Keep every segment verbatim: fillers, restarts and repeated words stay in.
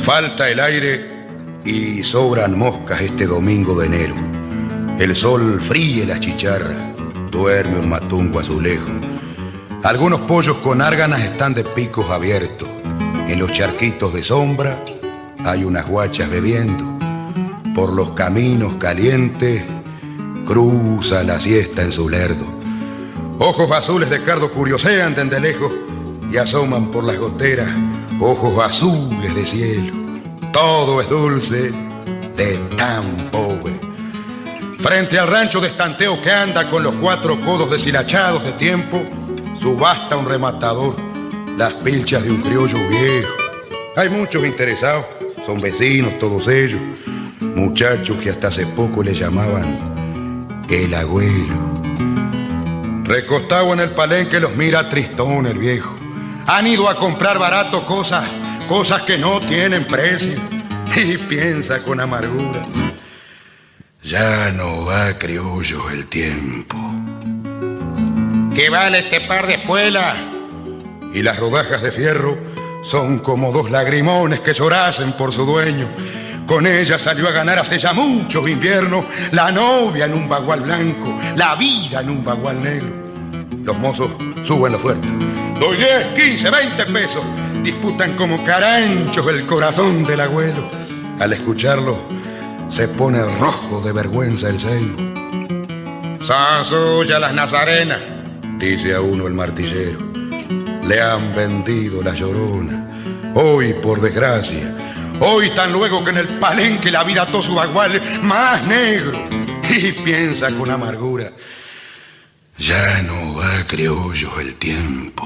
Falta el aire y sobran moscas este domingo de enero. El sol fríe las chicharras, duerme un matungo azulejo. Algunos pollos con árganas están de picos abiertos. En los charquitos de sombra hay unas guachas bebiendo. Por los caminos calientes cruza la siesta en su lerdo. Ojos azules de cardo curiosean desde lejos y asoman por las goteras. Ojos azules de cielo. Todo es dulce de tan pobre. Frente al rancho de estanteo que anda con los cuatro codos deshilachados de tiempo, subasta un rematador las pilchas de un criollo viejo. Hay muchos interesados, son vecinos todos ellos, muchachos que hasta hace poco le llamaban el abuelo. Recostado en el palenque los mira tristón el viejo. Han ido a comprar barato cosas, cosas que no tienen precio, y piensa con amargura: ya no va criollo el tiempo. ¿Qué vale este par de espuelas? Y las rodajas de fierro son como dos lagrimones que llorasen por su dueño. Con ella salió a ganar hace ya muchos inviernos la novia en un bagual blanco, la vida en un bagual negro. Los mozos suben la oferta. Doy diez, quince, veinte pesos. Disputan como caranchos el corazón del abuelo. Al escucharlo se pone rojo de vergüenza el ceibo. Son suyas las nazarenas, dice a uno el martillero. Le han vendido la llorona. Hoy, por desgracia, hoy tan luego que en el palenque la vida ató su bagual más negro. Y piensa con amargura: ya no va criollo el tiempo.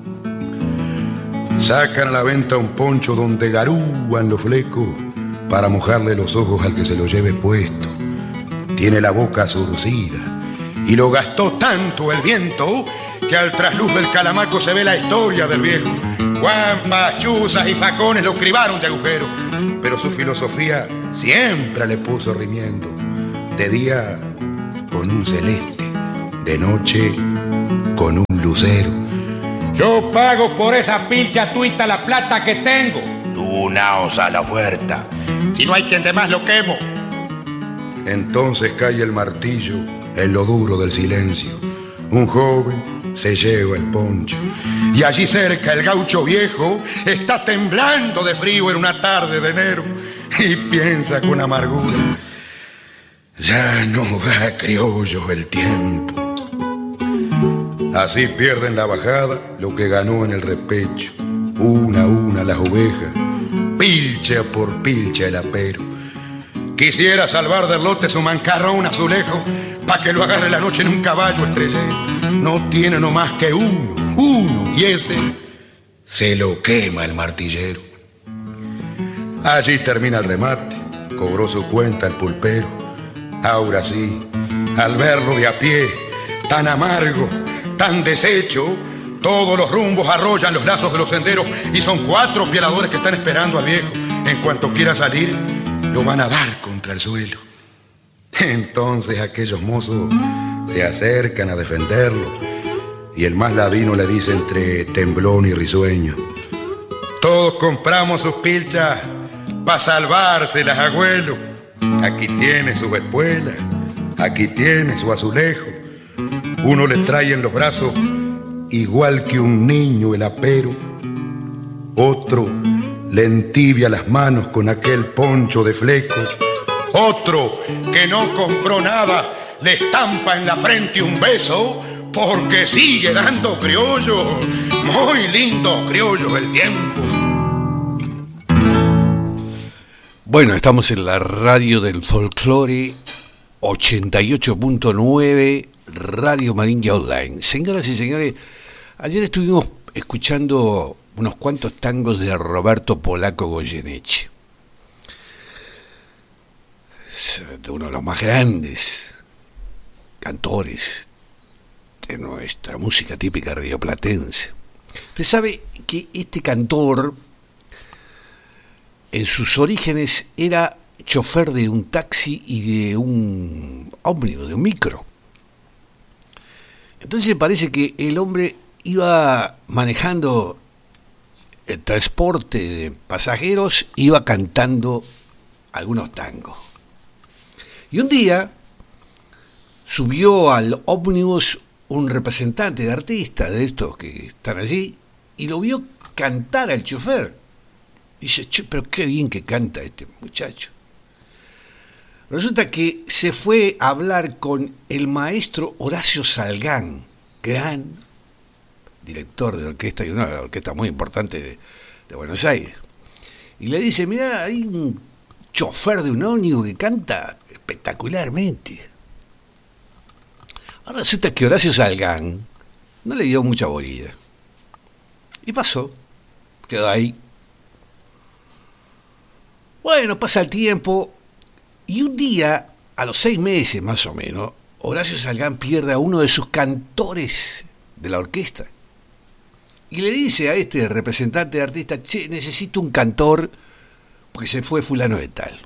Sacan a la venta un poncho donde garúan los flecos para mojarle los ojos al que se lo lleve puesto. Tiene la boca surcida y lo gastó tanto el viento que al trasluz del calamaco se ve la historia del viejo. Guampas, chuzas y facones lo cribaron de agujero, pero su filosofía siempre le puso rimiendo. De día con un celeste, de noche con un lucero. Yo pago por esa pilcha tuita la plata que tengo. Tú naos a la oferta. Si no hay quien de más lo quemo. Entonces cae el martillo en lo duro del silencio. Un joven se lleva el poncho y allí cerca el gaucho viejo está temblando de frío en una tarde de enero y piensa con amargura: ya no da criollo el tiempo. Así pierden la bajada lo que ganó en el repecho. Una a una las ovejas, pilcha por pilcha el apero. Quisiera salvar del lote su mancarrón azulejo pa' que lo agarre la noche en un caballo estrellero. No tiene no más que uno, uno, y ese se lo quema el martillero. Allí termina el remate, cobró su cuenta el pulpero. Ahora sí, al verlo de a pie, tan amargo, tan deshecho, todos los rumbos arrollan los lazos de los senderos y son cuatro pieladores que están esperando al viejo. En cuanto quiera salir, lo van a dar contra el suelo. Entonces aquellos mozos se acercan a defenderlo y el más ladino le dice entre temblón y risueño: todos compramos sus pilchas pa' salvárselas, abuelo. Aquí tiene sus espuelas, aquí tiene su azulejo. Uno le trae en los brazos igual que un niño el apero, otro le entibia las manos con aquel poncho de flecos, otro que no compró nada le estampa en la frente un beso porque sigue dando criollo. Muy lindo criollo el tiempo. Bueno, estamos en la radio del folclore ochenta y ocho punto nueve, Radio Maringa Online. Señoras y señores, ayer estuvimos escuchando unos cuantos tangos de Roberto Polaco Goyeneche, de uno de los más grandes cantores de nuestra música típica rioplatense. Usted sabe que este cantor en sus orígenes era chofer de un taxi y de un ómnibus, de un micro. Entonces parece que el hombre iba manejando el transporte de pasajeros iba cantando algunos tangos. Y un día subió al ómnibus un representante de artistas, de estos que están allí, y lo vio cantar al chofer. Y dice, che, pero qué bien que canta este muchacho. Resulta que se fue a hablar con el maestro Horacio Salgán, gran director de orquesta y una orquesta muy importante de, de Buenos Aires. Y le dice, mirá, hay un chofer de un ómnibus que canta espectacularmente. Ahora resulta que Horacio Salgán no le dio mucha bolilla. Y pasó, quedó ahí. Bueno, pasa el tiempo y un día, a los seis meses más o menos, Horacio Salgán pierde a uno de sus cantores de la orquesta. Y le dice a este representante de artista, che, necesito un cantor porque se fue fulano de tal.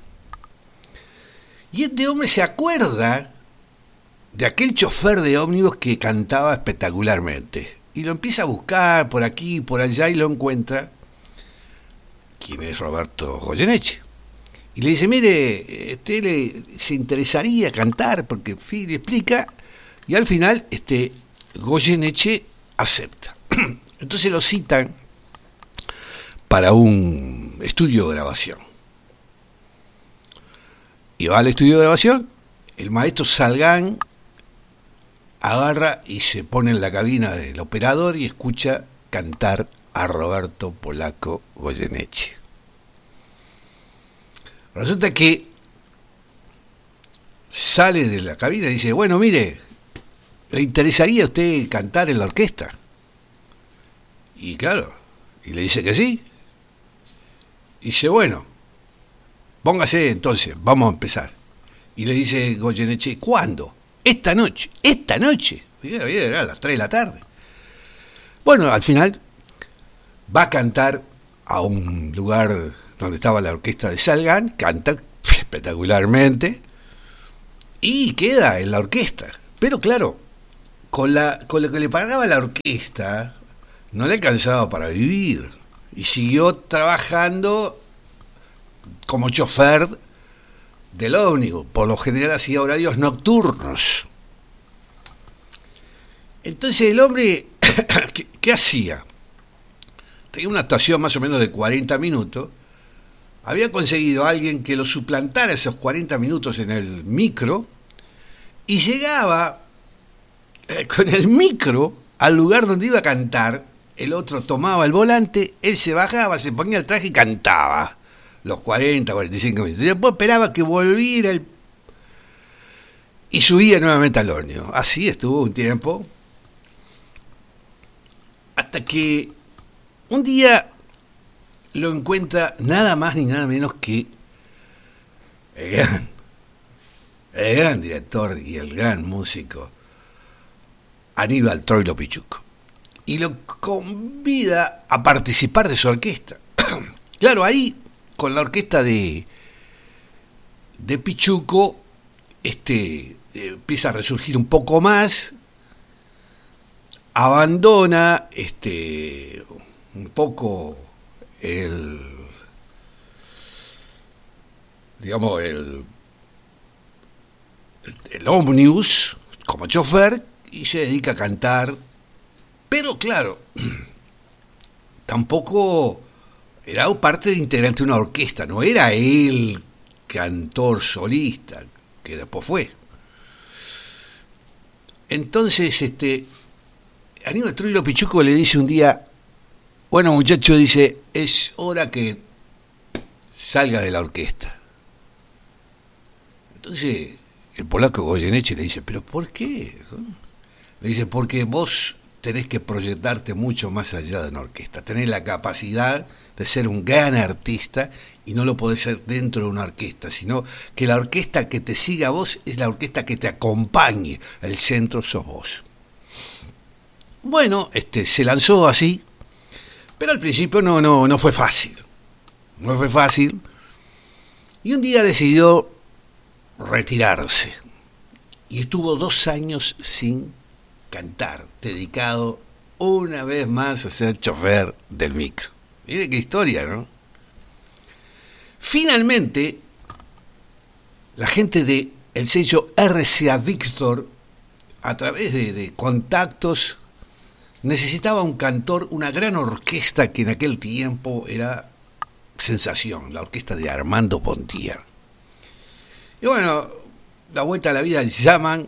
Y este hombre se acuerda de aquel chofer de ómnibus que cantaba espectacularmente. Y lo empieza a buscar por aquí y por allá y lo encuentra. ¿Quién es Roberto Goyeneche? Y le dice, mire, usted le, se interesaría cantar, porque sí, le explica, y al final este Goyeneche acepta. Entonces lo citan para un estudio de grabación. Y va al estudio de grabación, el maestro Salgán agarra y se pone en la cabina del operador y escucha cantar a Roberto Polaco Goyeneche. Resulta que sale de la cabina y dice, bueno, mire, ¿le interesaría a usted cantar en la orquesta? Y claro, y le dice que sí. Y dice, bueno, póngase entonces, vamos a empezar. Y le dice Goyeneche, ¿cuándo? Esta noche, esta noche. Era a las tres de la tarde. Bueno, al final va a cantar a un lugar donde estaba la orquesta de Salgán, canta espectacularmente y queda en la orquesta. Pero claro, con, la, con lo que le pagaba la orquesta no le alcanzaba para vivir y siguió trabajando como chofer del ómnibus. Por lo general hacía horarios nocturnos. Entonces el hombre, ¿qué, qué hacía? Tenía una actuación más o menos de cuarenta minutos. Había conseguido a alguien que lo suplantara esos cuarenta minutos en el micro y llegaba eh, con el micro al lugar donde iba a cantar. El otro tomaba el volante, él se bajaba, se ponía el traje y cantaba los cuarenta, cuarenta y cinco minutos. Y después esperaba que volviera el... y subía nuevamente al ómnibus. Así estuvo un tiempo. Hasta que un día lo encuentra nada más ni nada menos que el gran, el gran director y el gran músico Aníbal Troilo Pichuco. Y lo convida a participar de su orquesta. Claro, ahí con la orquesta de, de Pichuco este, empieza a resurgir un poco más, abandona este, un poco el, digamos, el, el, el ómnibus como chofer y se dedica a cantar. Pero claro, tampoco era parte de integrante de una orquesta, no era él cantor solista, que después fue. Entonces, este, Aníbal Troilo Pichuco le dice un día, bueno muchacho, dice, es hora que salga de la orquesta. Entonces, el polaco Goyeneche le dice, ¿pero por qué? Le dice, porque vos tenés que proyectarte mucho más allá de una orquesta, tenés la capacidad de ser un gran artista y no lo podés ser dentro de una orquesta, sino que la orquesta que te siga a vos es la orquesta que te acompañe, el centro sos vos. Bueno, este, se lanzó así, pero al principio no, no, no fue fácil, no fue fácil, y un día decidió retirarse, y estuvo dos años sin cantar, dedicado una vez más a ser chofer del micro. Mire qué historia, ¿no? Finalmente, la gente de el sello R C A Víctor, a través de, de contactos, necesitaba un cantor, una gran orquesta que en aquel tiempo era sensación, la orquesta de Armando Pontier. Y bueno, la vuelta a la vida llaman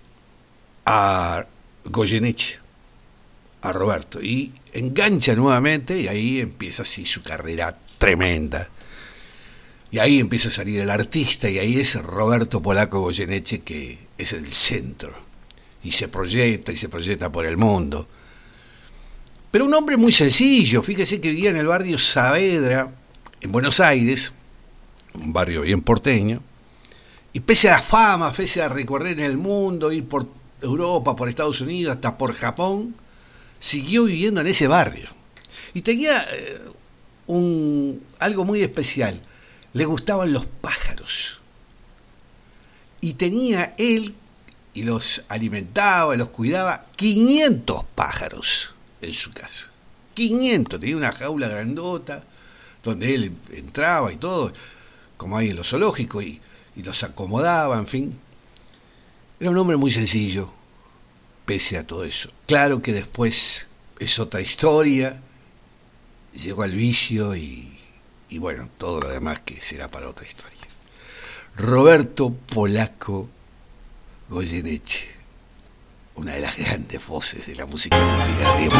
a Goyeneche, a Roberto, y engancha nuevamente, y ahí empieza así su carrera tremenda. Y ahí empieza a salir el artista, y ahí es Roberto Polaco Goyeneche, que es el centro, y se proyecta y se proyecta por el mundo. Pero un hombre muy sencillo, fíjese que vivía en el barrio Saavedra, en Buenos Aires, un barrio bien porteño, y pese a la fama, pese a recorrer en el mundo, ir por Europa, por Estados Unidos, hasta por Japón, siguió viviendo en ese barrio. Y tenía eh, un, algo muy especial. Le gustaban los pájaros. Y tenía él, y los alimentaba, los cuidaba, quinientos pájaros en su casa. quinientos, tenía una jaula grandota, donde él entraba y todo, como hay en los zoológicos, y, y los acomodaba, en fin. Era un hombre muy sencillo, pese a todo eso. Claro que después es otra historia, llegó al vicio y... y bueno, todo lo demás que será para otra historia. Roberto Polaco Goyeneche, una de las grandes voces de la música típica de